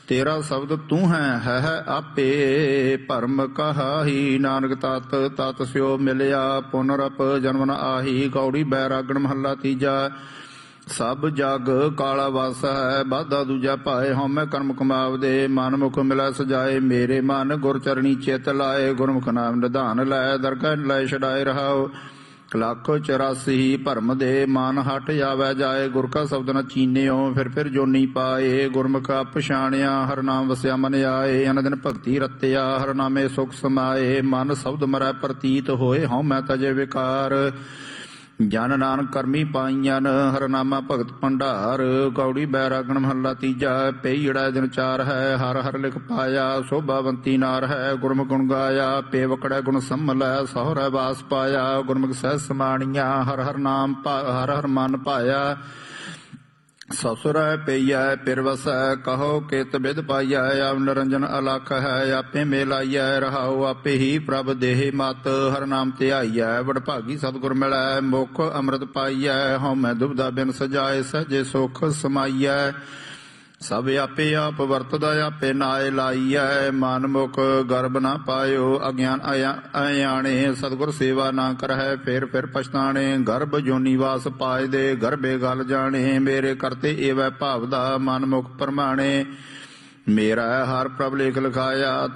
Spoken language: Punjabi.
ਤੇਰਾ ਸ਼ਬਦ ਤੂੰ ਹੈ ਆਪੇ, ਭਰਮ ਕਹਾਹੀ ਨਾਨਕ ਤਤ ਤਤ ਸਿਓ ਮਿਲਿਆ, ਪੁਨਰਪ ਜਨਮ ਨ ਆਹੀ। ਗੌੜੀ ਬੈਰਾਗਣ ਮਹੱਲਾ ਤੀਜਾ। ਸਭ ਜਗ ਕਾਲਾ ਵਸ ਹੈ, ਬਾਧਾ ਦੂਜਾ ਭਾਏ, ਹਉਮੈ ਕਰਮ ਕਮਾਵਦੇ, ਮਨ ਮੁਖ ਮਿਲੈ ਸਜਾਏ। ਮੇਰੇ ਮਨ ਗੁਰ ਚਰਣੀ ਚਿਤ ਲਾਏ, ਗੁਰਮੁਖ ਨਾਮ ਨਿਧਾਨ ਲੈ, ਦਰਗਹਿ ਲੈ ਛਡਾਏ ਰਹਾਉ। ਲੱਖ 84 ਭਰਮ ਦੇ, ਮਨ ਹਟ ਜਾਵੈ ਜਾਏ, ਗੁਰ ਕਾ ਸ਼ਬਦ ਨ ਚੀਨਿਓ, ਫਿਰ ਜੋਨੀ ਪਾਏ। ਗੁਰਮੁਖ ਪਛਾਣਿਆ, ਹਰਿ ਨਾਮ ਵਸਿਆ ਮਨ ਆਏ, ਅਨ ਦਿਨ ਭਗਤੀ ਰਤਿਆ, ਹਰਿ ਨਾਮੇ ਸੁਖ ਸਮਾਏ। ਮਨ ਸ਼ਬਦ ਮਰੈ ਪ੍ਰਤੀਤ ਹੋਏ, ਹਉਮੈ ਤਜੇ ਵਿਕਾਰ, ਜਨ ਨਾਨਕ ਕਰਮੀ ਪਾਈਅਨ, ਹਰਿ ਨਾਮਾ ਭਗਤ ਭੰਡਾਰ। ਗੌੜੀ ਬੈਰਾਗਣ ਮਹੱਲਾ ਤੀਜਾ। ਪਈੜਾ ਦਿਨ ਚਾਰ ਹੈ, ਹਰਿ ਹਰਿ ਲਿਖ ਪਾਇਆ, ਸ਼ੋਭਾਵੰਤੀ ਨਾਰ ਹੈ, ਗੁਰਮੁਖ ਗੁਣ ਗਾਇਆ। ਪੇਵਕੜੈ ਗੁਣ ਸੰਮਲੈ, ਸਹੁਰੈ ਵਾਸ ਪਾਇਆ, ਗੁਰਮੁਖ ਸਹਿਜ ਸਮਾਣੀਆ, ਹਰਿ ਹਰਿ ਨਾਮ ਹਰਿ ਹਰਿ ਮਨ ਭਾਇਆ। ਸਸੁਰੈ ਪਈਐ ਪਿਰ ਵਸੈ, ਕਹੋ ਕਿਤ ਬਿਦ ਪਾਈਐ, ਆਪ ਨਿਰੰਜਨ ਅਲਖ ਹੈ, ਆਪੇ ਮੇਲਾਈਐ ਰਹਾਉ। ਆਪੇ ਹੀ ਪ੍ਰਭ ਦੇਹ ਮਤ, ਹਰਿ ਨਾਮ ਧਿਆਈਐ, ਵਡਭਾਗੀ ਸਤਿਗੁਰ ਮਿਲੈ, ਮੁਖ ਅੰਮ੍ਰਿਤ ਪਾਈਐ। ਹਉਮੈ ਦੁਬਿਧਾ ਬਿਨ ਸਜਾਏ, ਸਹਜੇ ਸੁਖ ਸਮਾਈਐ। ਸਭ ਆਪੇ ਆਪ ਵਰਤਦਾ, ਆਪੇ ਨਾਏ ਲਾਈਐ, ਮਨ ਮੁਖ ਗਰਬ ਨਾ ਪਾਇਓ, ਅਗਿਆਨ ਅਯਾਣੇ। ਸਤਿਗੁਰ ਸੇਵਾ ਨਾ ਕਰਹਿ, ਫਿਰ ਪਛਤਾਣੇ, ਗਰਭ ਜੋਨੀ ਵਾਸ ਪਾਏ ਦੇ, ਗਰਭੇ ਗਲ ਜਾਣੇ। ਮੇਰੇ ਕਰਤੇ ਏਵੈ ਭਾਵਦਾ, ਮਨ ਮੁਖ ਪਰਮਾਣੇ, ਮੇਰਾ ਹਰ ਪ੍ਰਭ ਲੇਖ ਲਿਖਾਇਆ।